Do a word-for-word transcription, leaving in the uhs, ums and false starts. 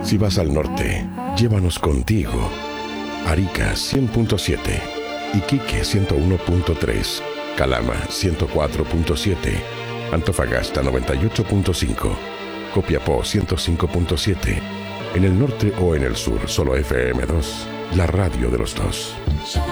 Si vas al norte, llévanos contigo. Arica cien punto siete, Iquique ciento uno punto tres, Calama ciento cuatro punto siete, Antofagasta noventa y ocho punto cinco, Copiapó ciento cinco punto siete. En el norte o en el sur, solo F M dos, la radio de los dos.